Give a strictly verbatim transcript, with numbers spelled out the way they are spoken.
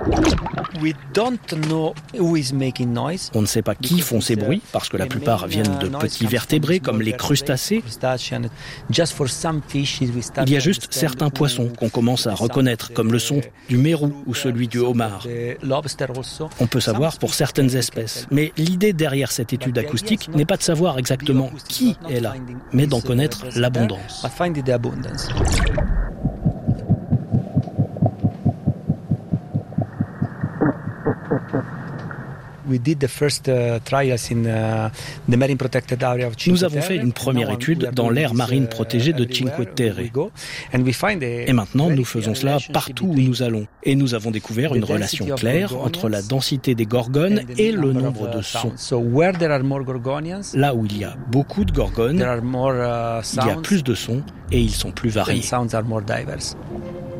On ne sait pas qui font ces bruits, parce que la plupart viennent de petits vertébrés comme les crustacés. Il y a juste certains poissons qu'on commence à reconnaître, comme le son du mérou ou celui du homard. On peut savoir pour certaines espèces, mais l'idée derrière cette étude acoustique n'est pas de savoir exactement qui est là, mais d'en connaître l'abondance. Nous avons fait une première étude dans l'aire marine protégée de Cinque Terre. Et maintenant, nous faisons cela partout où nous allons. Et nous avons découvert une relation claire entre la densité des gorgones et le nombre de sons. Là où il y a beaucoup de gorgones, il y a plus de sons et ils sont plus variés.